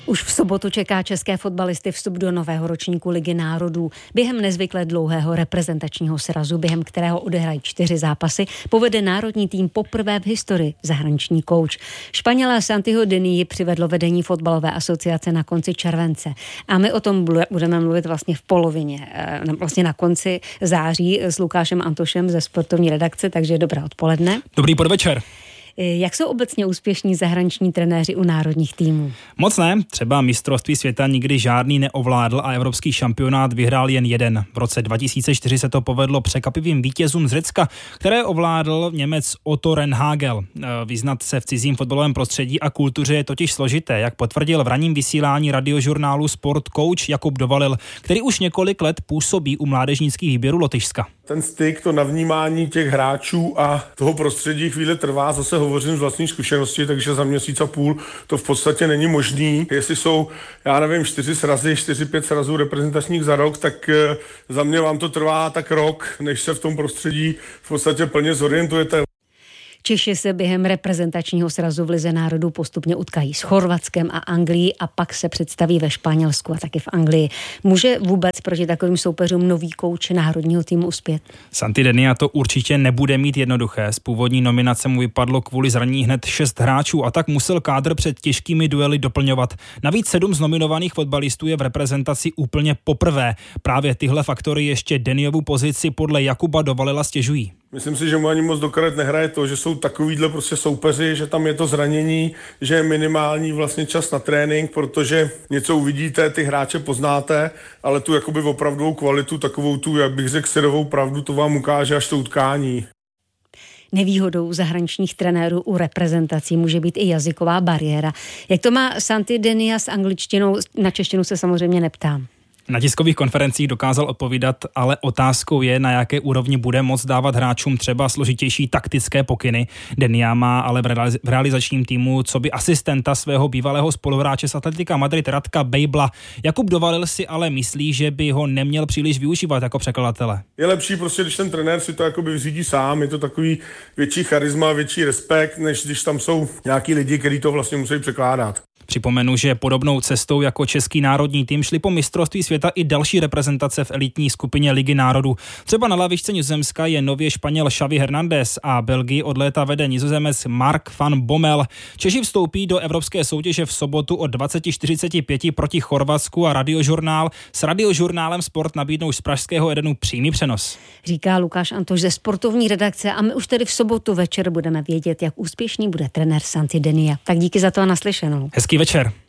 Už v sobotu čeká české fotbalisty vstup do nového ročníku Ligy národů. Během nezvykle dlouhého reprezentačního srazu, během kterého odehrají 4 zápasy, povede národní tým poprvé v historii zahraniční kouč. Španěla Santiho Denii přivedlo vedení fotbalové asociace na konci července. A my o tom budeme mluvit vlastně v polovině, vlastně na konci září s Lukášem Antošem ze sportovní redakce, takže dobré odpoledne. Dobrý podvečer. Jak jsou obecně úspěšní zahraniční trenéři u národních týmů? Moc ne, třeba mistrovství světa nikdy žádný neovládl a evropský šampionát vyhrál jen jeden. V roce 2004 se to povedlo překvapivým vítězům z Řecka, které ovládl Němec Otto Rehhagel. Vyznat se v cizím fotbalovém prostředí a kultuře je totiž složité, jak potvrdil v ranním vysílání radiožurnálu Sport coach Jakub Dovalil, který už několik let působí u mládežnických výběrů Lotyšska. Ten styk, to navnímání těch hráčů a toho prostředí chvíli trvá, zase hovořím z vlastní zkušenosti, takže za měsíc a půl to v podstatě není možný. Jestli jsou, 4-5 srazů reprezentačních za rok, tak za mě vám to trvá tak rok, než se v tom prostředí v podstatě plně zorientujete. Češi se během reprezentačního srazu v Lize národů postupně utkají s Chorvatskem a Anglií a pak se představí ve Španělsku a taky v Anglii. Může vůbec proti takovým soupeřům nový kouč národního týmu uspět? Santi Denia to určitě nebude mít jednoduché. Z původní nominace mu vypadlo kvůli zranění hned 6 hráčů a tak musel kádr před těžkými duely doplňovat. Navíc 7 z nominovaných fotbalistů je v reprezentaci úplně poprvé. Právě tyhle faktory ještě Deniovu pozici podle Jakuba Dovalila stěžují. Myslím si, že mu ani moc do karet nehraje to, že jsou takovýhle prostě soupeři, že tam je to zranění, že je minimální vlastně čas na trénink, protože něco uvidíte, ty hráče poznáte, ale tu jakoby opravdovou kvalitu, takovou tu, jak bych řekl, syrovou pravdu, to vám ukáže až to utkání. Nevýhodou zahraničních trenérů u reprezentací může být i jazyková bariéra. Jak to má Santi Denia s angličtinou? Na češtinu se samozřejmě neptám. Na tiskových konferencích dokázal odpovídat, ale otázkou je, na jaké úrovni bude moct dávat hráčům třeba složitější taktické pokyny. Denia má ale v realizačním týmu coby asistenta svého bývalého spoluhráče z Atletika Madrid Radka Bejbla. Jakub Dovalil si ale myslí, že by ho neměl příliš využívat jako překladatele. Je lepší prostě, když ten trenér si to jakoby vyřídí sám, je to takový větší charisma, větší respekt, než když tam jsou nějaký lidi, kteří to vlastně musí překládat. Připomenu, že podobnou cestou jako český národní tým šli po mistrovství světa i další reprezentace v elitní skupině Ligy národů. Třeba na lavičce Nizozemska je nově Španěl Xavi Hernández a Belgii od léta vede Nizozemec Mark van Bommel. Češi vstoupí do evropské soutěže v sobotu od 20:45 proti Chorvatsku a s radiožurnálem Sport nabídnou z pražského Edenu přímý přenos. Říká Lukáš Antoš ze sportovní redakce a my už tedy v sobotu večer budeme vědět, jak úspěšný bude trenér Santi Denia. Tak díky za to a naslyšenou. Hezký večer.